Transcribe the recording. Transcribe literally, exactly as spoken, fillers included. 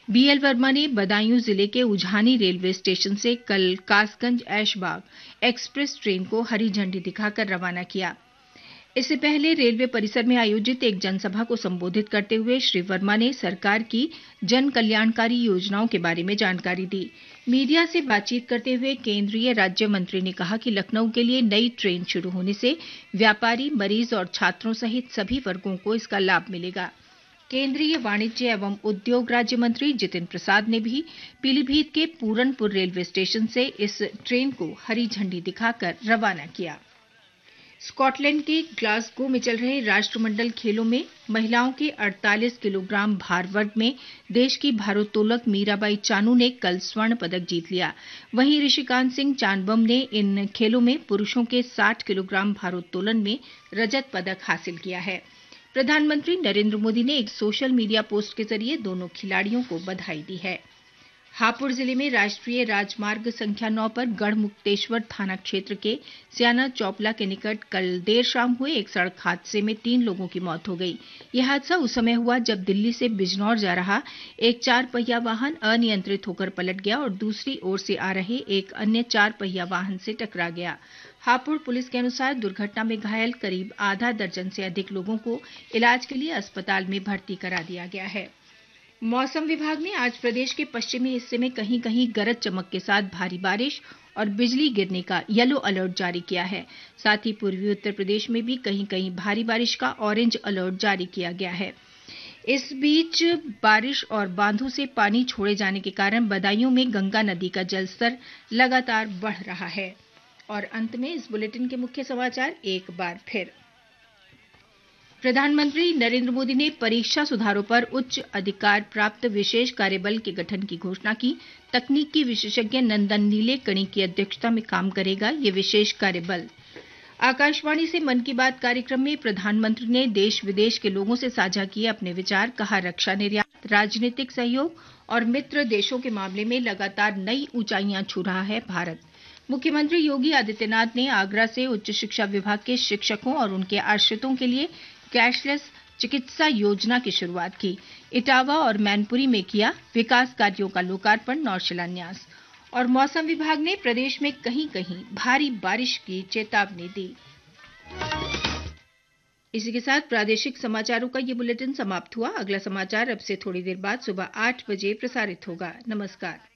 BL Verma ने बदायूं जिले के उझानी रेलवे स्टेशन से कल कासगंज ऐशबाग एक्सप्रेस ट्रेन को हरी झंडी दिखाकर रवाना किया। इससे पहले रेलवे परिसर में आयोजित एक जनसभा को संबोधित करते हुए श्री वर्मा ने सरकार की जन कल्याणकारी योजनाओं के बारे में जानकारी दी। मीडिया से बातचीत करते हुए केंद्रीय राज्य मंत्री ने कहा कि लखनऊ के लिए नई ट्रेन शुरू होने से व्यापारी, मरीज और छात्रों सहित सभी वर्गों को इसका लाभ मिलेगा। केंद्रीय वाणिज्य एवं उद्योग राज्य मंत्री जितिन प्रसाद ने भी पीलीभीत के पूरनपुर रेलवे स्टेशन से इस ट्रेन को हरी झंडी दिखाकर रवाना किया। स्कॉटलैंड के ग्लासगो में चल रहे राष्ट्रमंडल खेलों में महिलाओं के अड़तालीस किलोग्राम भार वर्ग में देश की भारोत्तोलक मीराबाई चानू ने कल स्वर्ण पदक जीत लिया। वहीं ऋषिकांत सिंह चानबम ने इन खेलों में पुरुषों के साठ किलोग्राम भारोत्तोलन में रजत पदक हासिल किया है। प्रधानमंत्री नरेंद्र मोदी ने एक सोशल मीडिया पोस्ट के जरिए दोनों खिलाड़ियों को बधाई दी है। हापुड़ जिले में राष्ट्रीय राजमार्ग संख्या नौ पर गढ़मुक्तेश्वर थाना क्षेत्र के स्याना चौपला के निकट कल देर शाम हुए एक सड़क हादसे में तीन लोगों की मौत हो गई। यह हादसा उस समय हुआ जब दिल्ली से बिजनौर जा रहा एक चार पहिया वाहन अनियंत्रित होकर पलट गया और दूसरी ओर से आ रहे एक अन्य चार पहिया वाहन से टकरा गया। हापुड़ पुलिस के अनुसार दुर्घटना में घायल करीब आधा दर्जन से अधिक लोगों को इलाज के लिए अस्पताल में भर्ती करा दिया गया है। मौसम विभाग ने आज प्रदेश के पश्चिमी हिस्से में कहीं कहीं गरज चमक के साथ भारी बारिश और बिजली गिरने का येलो अलर्ट जारी किया है। साथ ही पूर्वी उत्तर प्रदेश में भी कहीं कहीं भारी बारिश का ऑरेंज अलर्ट जारी किया गया है। इस बीच बारिश और बांधों से पानी छोड़े जाने के कारण बदायूं में गंगा नदी का जलस्तर लगातार बढ़ रहा है। और अंत में इस बुलेटिन के मुख्य समाचार एक बार फिर। प्रधानमंत्री नरेंद्र मोदी ने परीक्षा सुधारों पर उच्च अधिकार प्राप्त विशेष कार्यबल के गठन की घोषणा की। तकनीकी विशेषज्ञ नंदन नीलेकणी की अध्यक्षता में काम करेगा ये विशेष कार्यबल। आकाशवाणी से मन की बात कार्यक्रम में प्रधानमंत्री ने देश विदेश के लोगों से साझा किए अपने विचार। कहा, रक्षा निर्यात, राजनीतिक सहयोग और मित्र देशों के मामले में लगातार नई ऊंचाइयां छू रहा है भारत। मुख्यमंत्री योगी आदित्यनाथ ने आगरा से उच्च शिक्षा विभाग के शिक्षकों और उनके आश्रितों के लिए कैशलेस चिकित्सा योजना की शुरुआत की। इटावा और मैनपुरी में किया विकास कार्यों का लोकार्पण और शिलान्यास। और मौसम विभाग ने प्रदेश में कहीं कहीं भारी बारिश की चेतावनी दी। इसी के साथ प्रादेशिक समाचारों का ये बुलेटिन समाप्त हुआ। अगला समाचार अब से थोड़ी देर बाद सुबह आठ बजे प्रसारित होगा। नमस्कार।